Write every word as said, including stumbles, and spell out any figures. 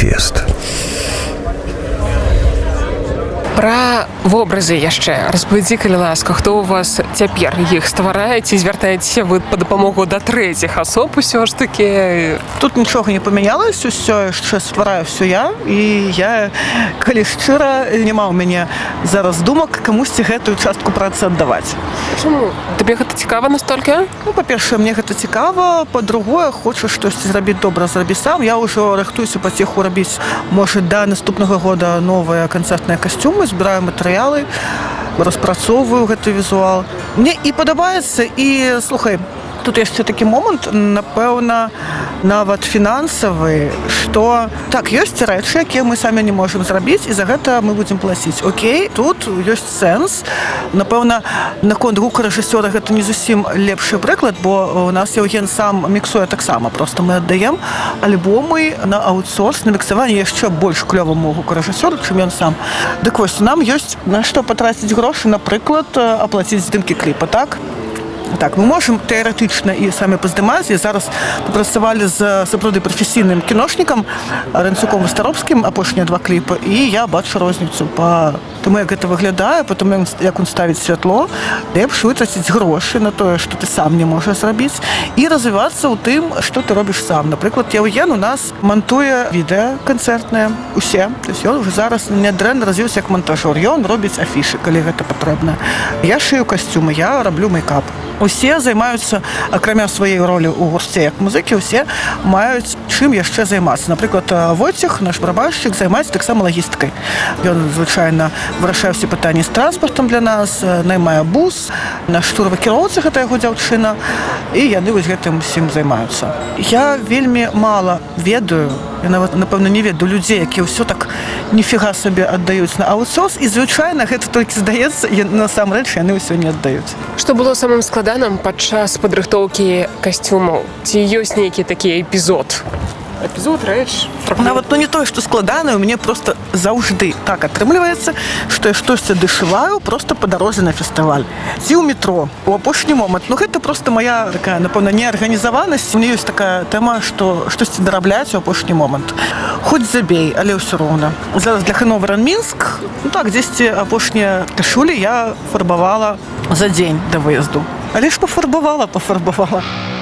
фест. Пра вобразы яшчэ распавядзі, калі ласка, хто у вас цяпер іх стварае, ці звяртаецеся вы па дапамогу да трэціх асоб усё ж такі? Тут нічога не памянялася, усё яшчэ ствараю ўсё я, і я, калі шчыра, няма ў мяне зараз думак камусьці гэтую частку працы аддаваць. Чаму? Табе гэта цікава настолькі? Ну, па-першае, мне гэта цікава, па-другое, хоча штосьці зрабіць добра, зрабіць сам. Я ўжо рыхтуюся паціху рабіць, можа, да наступнага года новыя канцэртныя касцюмы, збіраю матэрыялы, распрацоўваю гэты візуал. Мне і падабаецца, і, слухай, тут яшчэ такі момант, напэўна, нават фінансавы, што так, ёсць рэчы, якія мы самі не можам зрабіць, і за гэта мы будзем плаціць. Окей, тут ёсць сэнс. Напэўна, наконт гукарэжысёра гэта не зусім лепшы прыклад, бо у нас Яўген сам міксуе таксама. Проста мы аддаем альбомы на аутсорс, на міксаванне яшчэ больш клёваму гукарэжысёру, чым ён сам. Дык вось, нам ёсць на што патраціць грошы, напрыклад, аплаціць здымкі кліпа, так? Так, мы можам тэарэтычна і самі паздымаць. І зараз папрацавалі з сапраўды прафесійным кіношнікам Ранцюком і Старобскім апошнія два кліпы, і я бачу розніцу па тому, як гэта выглядае, па тому, як он ставіць святло. Лепш вытраціць грошы на тое, што ты сам не можаш зрабіць, і развівацца ў тым, што ты робіш сам. Напрыклад, Яўген у нас мантуе відэа канцэртныя, усе. То есть ён уже зараз нядрэнна развіўся як монтажёр. Ён робіць афішы, калі гэта патрэбна. Я шыю касцюмы, я раблю мейкап. Усе займаюцца, акрамя сваёй ролі ў гурце як музыкі, усе маюць чым яшчэ займацца. Напрыклад, Войцех, наш барабаншчык, займаецца таксама лагістыкай. Ён звычайна вырашае ўсе пытанні з транспартам для нас, наймае бус, наш штурвы кіроўца, гэта яго дзяўчына, і яны вось гэтым усім займаюцца. Я вельмі мала ведаю, я нават, напэўна, не ведаю людзей, якія ўсё так ніфіга сабе аддаюць на аутсорс, і звычайна гэта толькі здаецца, і насамрэч яны ўсё не аддаюць. Што было самым складаным падчас падрыхтоўкі касцюмаў? Ці ёсць нейкі такі эпізод? Эпізод, рэч? Нават, ну не тое, што складанае, у мяне проста заўжды так атрымліваецца, што я штосьці дашываю проста па дарозе на фестываль. Ці ў метро, у апошні момант. Ну гэта проста моя такая, напэўна, неарганізаванасць. У мяне ёсць такая тэма, што штосьці дарабляць у апошні момант. Хоць забей, але ўсё роўна. Зараз для Хановера Мінск, ну так, дзесьці апошнія кашулі я фарбавала за дзень да выезду. Але ж пафарбавала, пафарбавала.